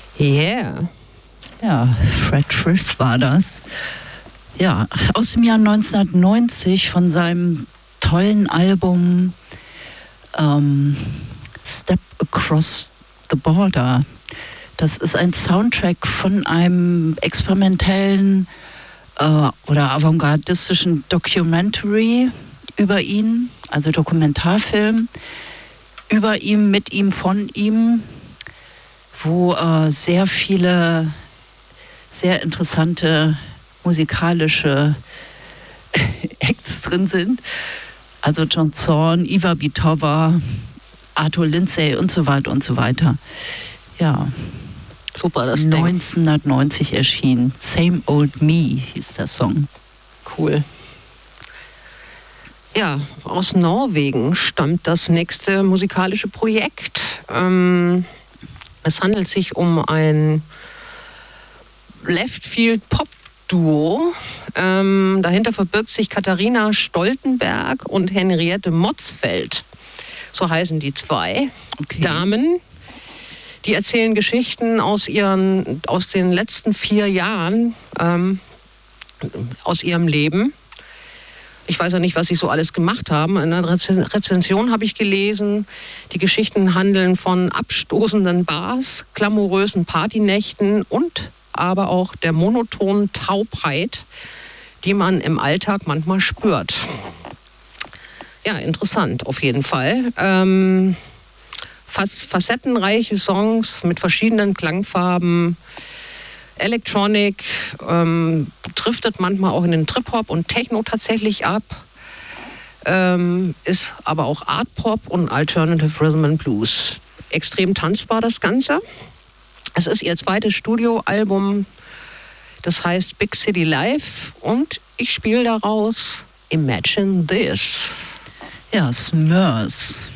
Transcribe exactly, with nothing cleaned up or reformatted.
Yeah. Ja, Fred Frith war das. Ja, aus dem Jahr neunzehnhundertneunzig von seinem tollen Album ähm, Step Across the Border. Das ist ein Soundtrack von einem experimentellen äh, oder avantgardistischen Documentary über ihn, also Dokumentarfilm über ihm, mit ihm, von ihm, wo äh, sehr viele sehr interessante musikalische Acts drin sind. Also John Zorn, Iva Bitova, Arthur Lindsay und so weiter und so weiter. Ja. Super, das Ding. neunzehnhundertneunzig erschienen. Same Old Me hieß der Song. Cool. Ja, aus Norwegen stammt das nächste musikalische Projekt. Ähm, es handelt sich um ein Leftfield-Pop-Duo. Ähm, dahinter verbirgt sich Katharina Stoltenberg und Henriette Motzfeldt. So heißen die zwei okay. Damen. Die erzählen Geschichten aus, ihren, aus den letzten vier Jahren, ähm, aus ihrem Leben. Ich weiß ja nicht, was sie so alles gemacht haben. In einer Rezension habe ich gelesen, die Geschichten handeln von abstoßenden Bars, glamourösen Partynächten und aber auch der monotonen Taubheit, die man im Alltag manchmal spürt. Ja, interessant auf jeden Fall. Ähm, fast facettenreiche Songs mit verschiedenen Klangfarben. Electronic ähm, driftet manchmal auch in den Trip-Hop und Techno tatsächlich ab. Ähm, ist aber auch Art-Pop und Alternative Rhythm and Blues. Extrem tanzbar das Ganze. Es ist ihr zweites Studioalbum, das heißt Big City Live und ich spiele daraus Imagine This. Ja, Smurfs.